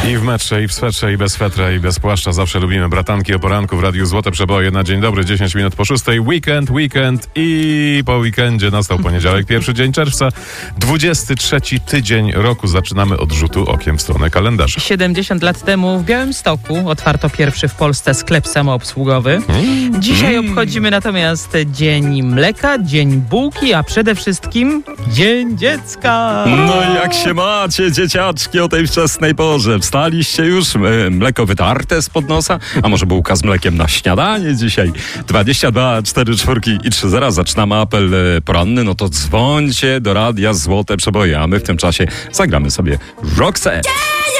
I w metrze, i w swetrze, i bez swetra, i bez płaszcza zawsze lubimy bratanki o poranku w Radiu Złote Przeboje na dzień dobry, 10 minut po 6. Weekend i po weekendzie nastał poniedziałek, pierwszy dzień czerwca, 23 tydzień roku. Zaczynamy od rzutu okiem w stronę kalendarza. 70 lat temu w Białymstoku otwarto pierwszy w Polsce sklep samoobsługowy. Dzisiaj obchodzimy natomiast Dzień Mleka, Dzień Bułki, a przede wszystkim Dzień Dziecka. No i jak się macie, dzieciaczki, o tej wczesnej porze? Wstaliście już? Mleko wytarte spod nosa? A może bułka z mlekiem na śniadanie dzisiaj? 22 4 4 i 3 0. Zaczynamy apel poranny. No to dzwońcie do Radia Złote Przeboje, a my w tym czasie zagramy sobie Roxette.